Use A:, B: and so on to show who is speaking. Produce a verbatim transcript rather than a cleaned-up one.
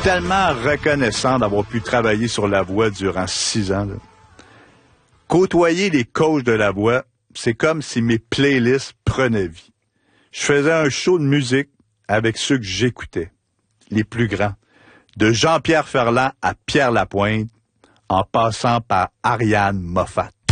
A: tellement reconnaissant d'avoir pu travailler sur La Voix durant six ans. Là. Côtoyer les coachs de La Voix, c'est comme si mes playlists prenaient vie. Je faisais un show de musique avec ceux que j'écoutais, les plus grands, de Jean-Pierre Ferland à Pierre Lapointe, en passant par Ariane Moffat.